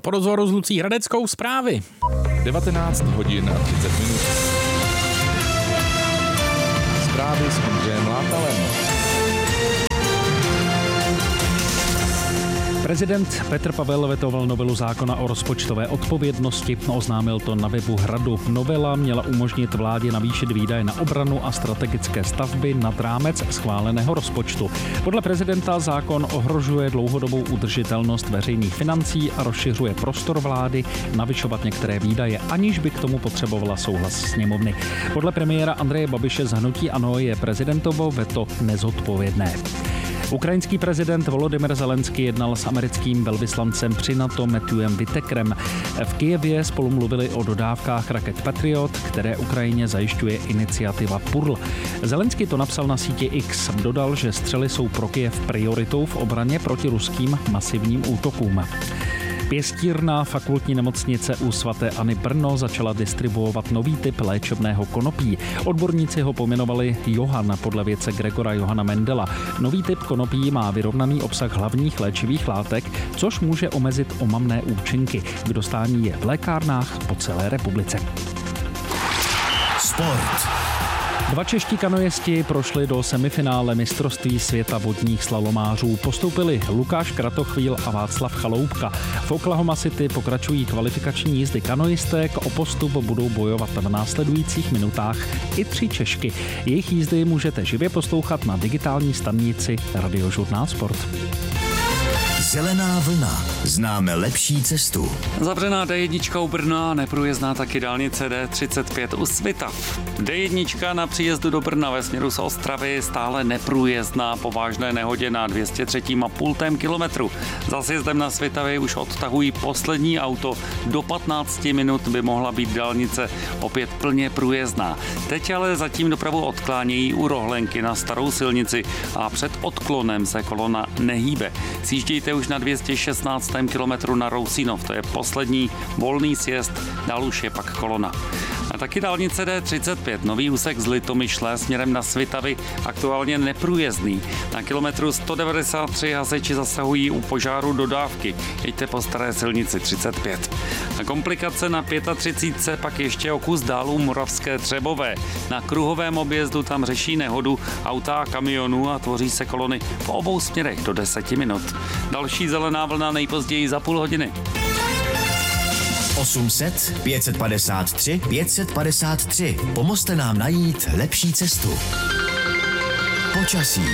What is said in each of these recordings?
po rozhovoru s Lucí Hradeckou zprávy. 19 hodin a 30 minut. Zprávy s Ondřejem Látalem. Prezident Petr Pavel vetoval novelu zákona o rozpočtové odpovědnosti. Oznámil to na webu Hradu. Novela měla umožnit vládě navýšit výdaje na obranu a strategické stavby nad rámec schváleného rozpočtu. Podle prezidenta zákon ohrožuje dlouhodobou udržitelnost veřejných financí a rozšiřuje prostor vlády navyšovat některé výdaje, aniž by k tomu potřebovala souhlas sněmovny. Podle premiéra Andreje Babiše z hnutí ANO je prezidentovo veto nezodpovědné. Ukrajinský prezident Volodymyr Zelenský jednal s americkým velvyslancem při NATO Matthewem Whitakerem. V Kyjevě spolu mluvili o dodávkách raket Patriot, které Ukrajině zajišťuje iniciativa PURL. Zelenský to napsal na síti X. Dodal, že střely jsou pro Kyjev prioritou v obraně proti ruským masivním útokům. Pěstírna fakultní nemocnice u sv. Anny Brno začala distribuovat nový typ léčebného konopí. Odborníci ho pojmenovali Johann podle vědce Gregora Johana Mendela. Nový typ konopí má vyrovnaný obsah hlavních léčivých látek, což může omezit omamné účinky. K dostání je v lékárnách po celé republice. Sport. Dva čeští kanojisti prošli do semifinále mistrovství světa vodních slalomářů. Postoupili Lukáš Kratochvíl a Václav Chaloupka. V Oklahoma City pokračují kvalifikační jízdy kanojistek. O postup budou bojovat v následujících minutách i 3 Češky. Jejich jízdy můžete živě poslouchat na digitální stanici Radiožurnál Sport. Zelená vlna. Známe lepší cestu. Zavřená D1 u Brna, neprůjezdná taky dálnice D35 u Svitav. D1 na příjezdu do Brna ve směru z Ostravy stále neprůjezdná po vážné nehodě na 203,5 kilometru. Za sjezdem na Svitavy už odtahují poslední auto. Do 15 minut by mohla být dálnice opět plně průjezdná. Teď ale zatím dopravu odklánějí u Rohlenky na starou silnici a před odklonem se kolona nehýbe. Sjíždějte už na 216. kilometru na Rousinov, to je poslední volný sjezd, dál už je pak kolona. A taky dálnice D35, nový úsek z Litomyšle směrem na Svitavy, aktuálně neprůjezdný. Na kilometru 193 hasiči zasahují u požáru dodávky. Jeďte po staré silnici 35. A komplikace na 35 pak ještě o kus dál u Moravské Třebové. Na kruhovém objezdu tam řeší nehodu auta a kamionů a tvoří se kolony v obou směrech do 10 minut. Další zelená vlna nejpozději za půl hodiny. 800 553 553. Pomozte nám najít lepší cestu. Počasí.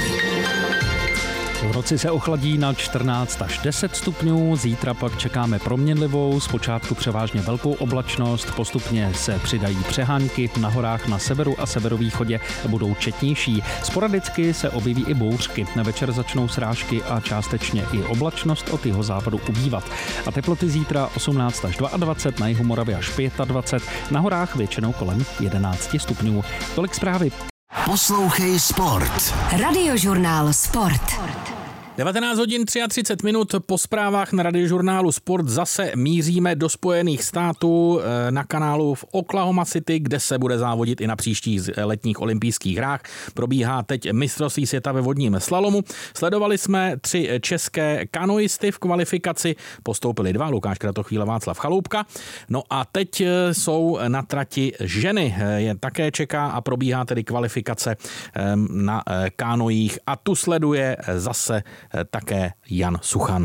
V noci se ochladí na 14 až 10 stupňů, zítra pak čekáme proměnlivou, zpočátku převážně velkou oblačnost, postupně se přidají přehánky, na horách na severu a severovýchodě budou četnější. Sporadicky se objeví i bouřky, na večer začnou srážky a částečně i oblačnost od jihozápadu ubývat. A teploty zítra 18 až 22, na jihu Moravy až 25, na horách většinou kolem 11 stupňů. Tolik zprávy. Poslouchej Sport. Radiožurnál Sport. 19 hodin 33 minut po zprávách na Radiožurnálu Sport zase míříme do Spojených států na kanálu v Oklahoma City, kde se bude závodit i na příštích letních olympijských hrách. Probíhá teď mistrovství světa ve vodním slalomu. Sledovali jsme 3 české kanoisty v kvalifikaci, postoupili 2, Lukáš Kratochvíl a Václav Chaloupka. No a teď jsou na trati ženy. Je také čeká a probíhá tedy kvalifikace na kánojích a tu sleduje zase také Jan Suchan.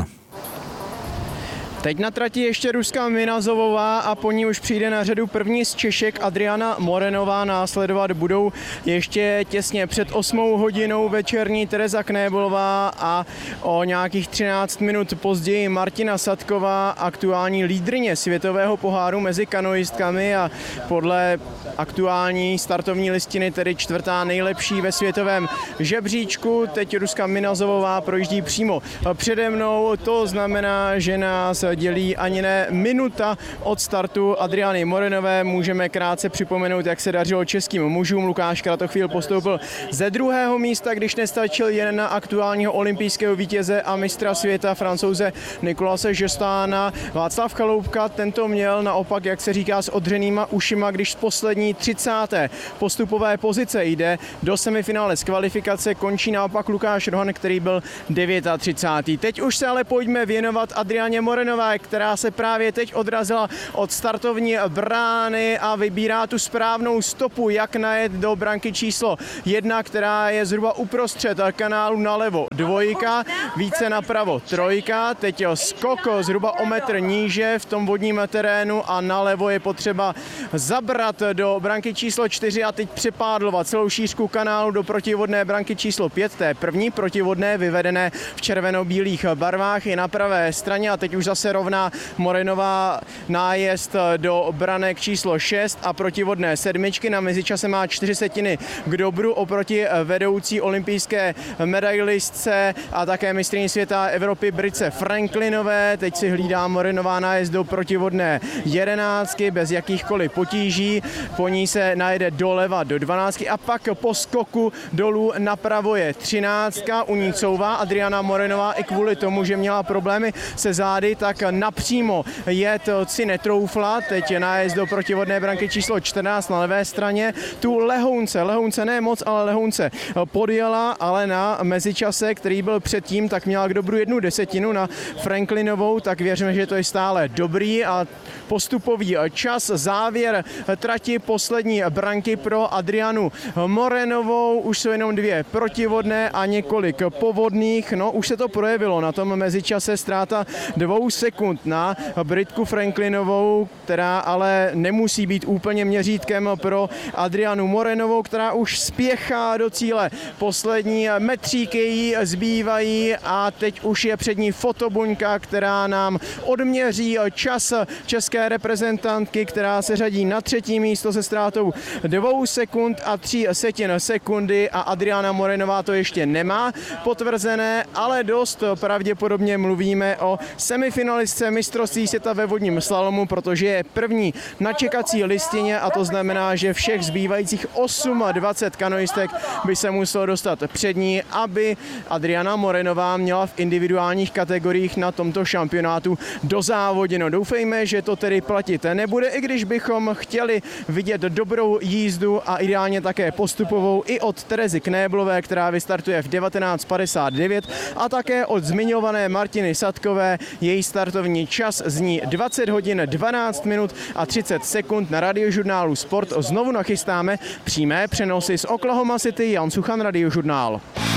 Teď na trati ještě ruská Minazovová a po ní už přijde na řadu první z Češek Adriana Morenová. Následovat budou ještě těsně před 8 hodinou večerní Tereza Knébolová a o nějakých 13 minut později Martina Sadková, aktuální lídryně světového poháru mezi kanoistkami a podle aktuální startovní listiny tedy 4. nejlepší ve světovém žebříčku. Teď ruská Minazovová projíždí přímo přede mnou, to znamená, že nás dělí ani ne minuta od startu Adriany Morenové. Můžeme krátce připomenout, jak se dařilo českým mužům. Lukáš Kratochvíl postoupil ze 2. místa, když nestačil jen na aktuálního olympijského vítěze a mistra světa Francouze Nicolase Žestána. Václav Chaloupka, tento měl naopak, jak se říká, s odřenýma ušima, když z poslední 30. postupové pozice jde do semifinále z kvalifikace, končí naopak Lukáš Rohan, který byl 39. Teď už se ale pojďme věnovat Adrianě Morenové. Franklinové, která se právě teď odrazila od startovní brány a vybírá tu správnou stopu, jak najet do branky číslo 1, která je zhruba uprostřed kanálu nalevo. 2, více napravo 3, teď skok zhruba o metr níže v tom vodním terénu a nalevo je potřeba zabrat do branky číslo 4 a teď přepádlovat celou šířku kanálu do protivodné branky číslo 5, té první protivodné, vyvedené v červeno-bílých barvách, je na pravé straně a teď už zase rovná Morenová nájezd do branek číslo 6 a protivodné 7. Na mezičase má 4 setiny k dobru oproti vedoucí olympijské medailistce a také mistryni světa Evropy Britce Franklinové. Teď si hlídá Morenová nájezd do protivodné 11 bez jakýchkoliv potíží. Po ní se najede doleva do 12 a pak po skoku dolů napravo je 13. U ní couvá Adriana Morenová i kvůli tomu, že měla problémy se zády, tak napřímo jet si netroufla. Teď je nájezd do protivodné branky číslo 14 na levé straně. Tu lehonce ne moc, ale lehonce podjela, ale na mezičase, který byl předtím, tak měla k dobru 1/10 na Franklinovou, tak věříme, že to je stále dobrý a postupový čas. Závěr trati poslední branky pro Adrianu Morenovou. Už jsou jenom 2 protivodné a několik povodných. No, už se to projevilo na tom mezičase, ztráta 2 sekund na Britku Franklinovou, která ale nemusí být úplně měřítkem pro Adrianu Morenovou, která už spěchá do cíle. Poslední metříky jí zbývají a teď už je před ní fotobuňka, která nám odměří čas české reprezentantky, která se řadí na 3. místo se ztrátou 2 sekund a 3 sekundy a Adriana Morenová to ještě nemá potvrzené, ale dost pravděpodobně mluvíme o semifinalistce mistrovství světa ve vodním slalomu, protože je první na čekací listině a to znamená, že všech zbývajících 28 kanoistek by se muselo dostat před ní, aby Adriana Morenová měla v individuálních kategoriích na tomto šampionátu dozávoděno. Doufejme, že to tedy platit nebude, i když bychom chtěli vidět dobrou jízdu a ideálně také postupovou i od Terezy Knéblové, která vystartuje v 19:59 a také od zmiňované Martiny Sadkové. Její startovní čas zní 20 hodin 12 minut a 30 sekund. Na Radiožurnálu Sport znovu nachystáme přímé přenosy z Oklahoma City. Jan Suchan, Radiožurnál.